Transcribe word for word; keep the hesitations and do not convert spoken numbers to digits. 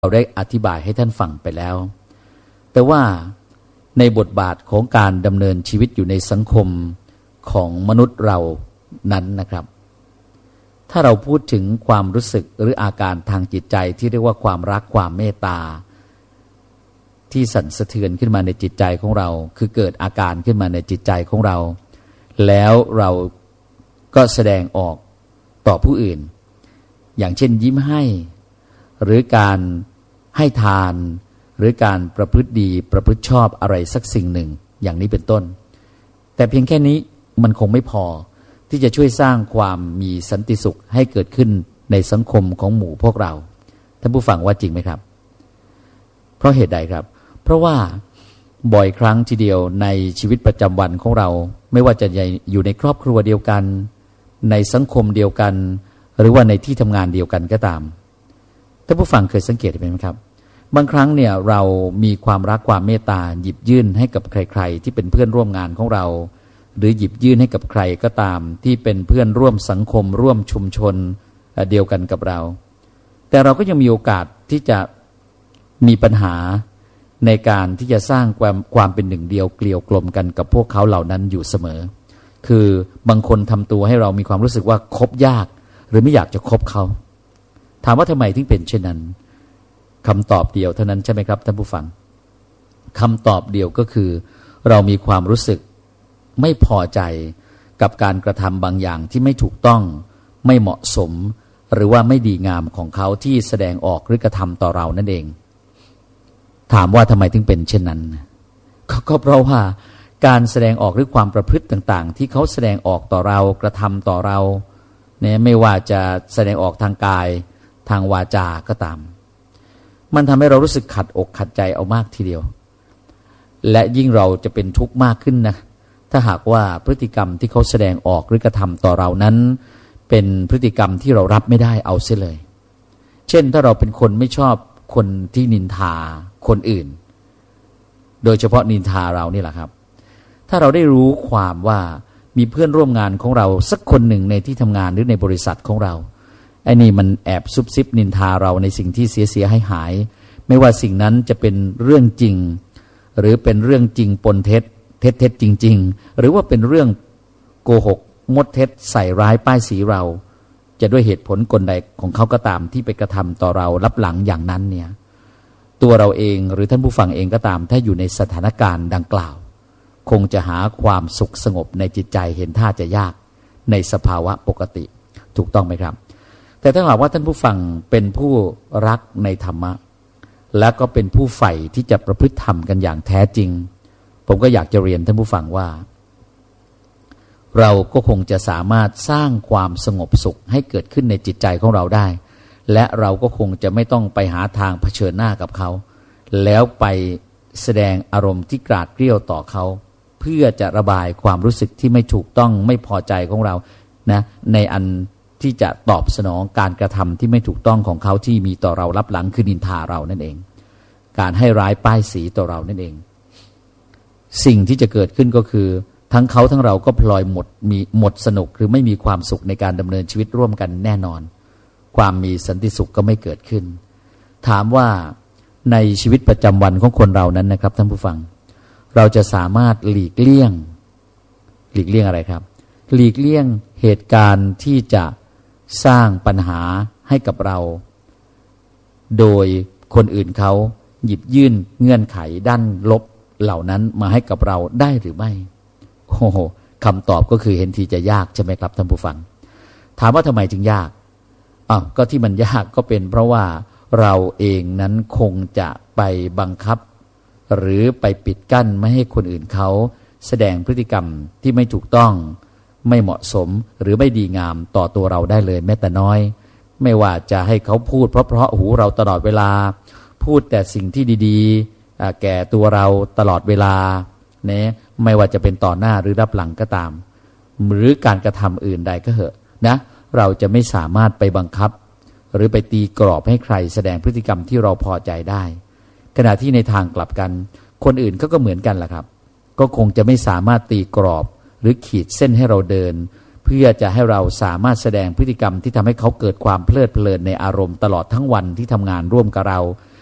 เราได้อธิบายให้ท่านฟังไปแล้วแต่ว่าในบทบาทของการดำเนินชีวิตอยู่ในสังคมของมนุษย์เรานั้นนะครับถ้าเราพูดถึงความรู้สึกหรืออาการทางจิตใจที่เรียกว่าความรักความเมตตาที่สั่นสะเทือนขึ้นมาในจิตใจของเราคือเกิดอาการขึ้นมาในจิตใจของเราแล้วเราก็แสดงออกต่อผู้อื่นอย่างเช่นยิ้มให้หรือการให้ทานหรือการประพฤติดีประพฤติชอบอะไรสักสิ่งหนึ่งอย่างนี้เป็นต้นแต่เพียงแค่นี้มันคงไม่พอที่จะช่วยสร้างความมีสันติสุขให้เกิดขึ้นในสังคมของหมู่พวกเราท่านผู้ฟังว่าจริงไหมครับเพราะเหตุใดครับเพราะว่าบ่อยครั้งทีเดียวในชีวิตประจำวันของเราไม่ว่าจะอยู่ในครอบครัวเดียวกันในสังคมเดียวกันหรือว่าในที่ทำงานเดียวกันก็ตามท่านผู้ฟังเคยสังเกตไหมครับบางครั้งเนี่ยเรามีความรักความเมตตาหยิบยื่นให้กับใครๆที่เป็นเพื่อนร่วมงานของเราหรือหยิบยื่นให้กับใครก็ตามที่เป็นเพื่อนร่วมสังคมร่วมชุมชนเดียวกันกับเราแต่เราก็ยังมีโอกาสที่จะมีปัญหาในการที่จะสร้างความความเป็นหนึ่งเดียวเกลียวกลมกันกับพวกเขาเหล่านั้นอยู่เสมอคือบางคนทำตัวให้เรามีความรู้สึกว่าคบยากหรือไม่อยากจะคบเขาถามว่าทำไมถึงเป็นเช่นนั้นคำตอบเดียวเท่านั้นใช่ไหมครับท่านผู้ฟังคำตอบเดียวก็คือเรามีความรู้สึกไม่พอใจกับการกระทำบางอย่างที่ไม่ถูกต้องไม่เหมาะสมหรือว่าไม่ดีงามของเขาที่แสดงออกหรือกระทำต่อเรานั่นเองถามว่าทำไมถึงเป็นเช่นนั้นก็เพราะว่าการแสดงออกหรือความประพฤติต่างๆที่เขาแสดงออกต่อเรากระทำต่อเราเนี่ยไม่ว่าจะแสดงออกทางกายทางวาจาก็ตามมันทำให้เรารู้สึกขัดอกขัดใจเอามากทีเดียวและยิ่งเราจะเป็นทุกข์มากขึ้นนะถ้าหากว่าพฤติกรรมที่เขาแสดงออกหรือกระทำต่อเรานั้นเป็นพฤติกรรมที่เรารับไม่ได้เอาเสียเลยเช่นถ้าเราเป็นคนไม่ชอบคนที่นินทาคนอื่นโดยเฉพาะนินทาเรานี่แหละครับถ้าเราได้รู้ความว่ามีเพื่อนร่วมงานของเราสักคนหนึ่งในที่ทำงานหรือในบริษัทของเราไอ้นี่มันแอบซุบซิบนินทาเราในสิ่งที่เสียเสียหายหายไม่ว่าสิ่งนั้นจะเป็นเรื่องจริงหรือเป็นเรื่องจริงปนเท็จเท็จเท็จจริงๆหรือว่าเป็นเรื่องโกหกมดเท็จใส่ร้ายป้ายสีเราจะด้วยเหตุผลกลใดของเขาก็ตามที่ไปกระทำต่อเรารับหลังอย่างนั้นเนี่ยตัวเราเองหรือท่านผู้ฟังเองก็ตามถ้าอยู่ในสถานการณ์ดังกล่าวคงจะหาความสุขสงบในจิตใจเห็นท่าจะยากในสภาวะปกติถูกต้องไหมครับแต่ถ้าหากว่าท่านผู้ฟังเป็นผู้รักในธรรมะและก็เป็นผู้ใฝ่ที่จะประพฤติธรรมกันอย่างแท้จริงผมก็อยากจะเรียนท่านผู้ฟังว่าเราก็คงจะสามารถสร้างความสงบสุขให้เกิดขึ้นในจิตใจของเราได้และเราก็คงจะไม่ต้องไปหาทางเผชิญหน้ากับเขาแล้วไปแสดงอารมณ์ที่กราดเกรี้ยวต่อเขาเพื่อจะระบายความรู้สึกที่ไม่ถูกต้องไม่พอใจของเรานะในอันที่จะตอบสนองการกระทำที่ไม่ถูกต้องของเขาที่มีต่อเรารับหลังคือนินทาเรานั่นเองการให้ร้ายป้ายสีต่อเรานั่นเองสิ่งที่จะเกิดขึ้นก็คือทั้งเขาทั้งเราก็พลอยหมดมีหมดสนุกหรือไม่มีความสุขในการดำเนินชีวิตร่วมกันแน่นอนความมีสันติสุขก็ไม่เกิดขึ้นถามว่าในชีวิตประจำวันของคนเรานั้นนะครับท่านผู้ฟังเราจะสามารถหลีกเลี่ยงหลีกเลี่ยงอะไรครับหลีกเลี่ยงเหตุการณ์ที่จะสร้างปัญหาให้กับเราโดยคนอื่นเขาหยิบยื่นเงื่อนไขด้านลบเหล่านั้นมาให้กับเราได้หรือไม่โอ้โหคำตอบก็คือเห็นทีจะยากใช่ไหมครับท่านผู้ฟังถามว่าทำไมจึงยากอ้าวก็ที่มันยากก็เป็นเพราะว่าเราเองนั้นคงจะไปบังคับหรือไปปิดกั้นไม่ให้คนอื่นเขาแสดงพฤติกรรมที่ไม่ถูกต้องไม่เหมาะสมหรือไม่ดีงามต่อตัวเราได้เลยแม้แต่น้อยไม่ว่าจะให้เขาพูดเพราะๆหูเราตลอดเวลาพูดแต่สิ่งที่ดีๆแก่ตัวเราตลอดเวลาเนี่ยไม่ว่าจะเป็นต่อหน้าหรือรับหลังก็ตามหรือการกระทำอื่นใดก็เหอะนะเราจะไม่สามารถไปบังคับหรือไปตีกรอบให้ใครแสดงพฤติกรรมที่เราพอใจได้ขณะที่ในทางกลับกันคนอื่นเขาก็เหมือนกันแหละครับก็คงจะไม่สามารถตีกรอบหรือขีดเส้นให้เราเดินเพื่อพื่อจะให้เราสามารถแสดงพฤติกรรมที่ทำให้เขาเกิดความเพลิดเพลินในอารมณ์ตลอดทั้งวันที่ทำงานร่วมกับเรา